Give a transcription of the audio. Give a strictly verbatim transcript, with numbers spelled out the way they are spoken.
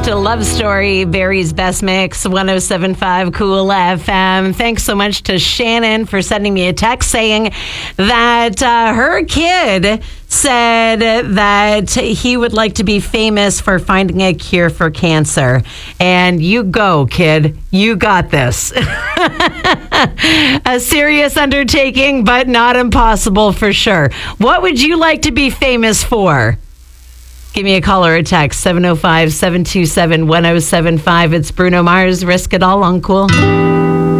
to Love Story, Barry's Best Mix, one oh seven point five Cool F M. Thanks so much to Shannon for sending me a text saying that uh, her kid said that he would like to be famous for finding a cure for cancer. And you go, kid. You got this. A serious undertaking, but not impossible for sure. What would you like to be famous for? Give me a call or a text, seven oh five, seven two seven, one oh seven five. It's Bruno Mars, Risk It All on Cool.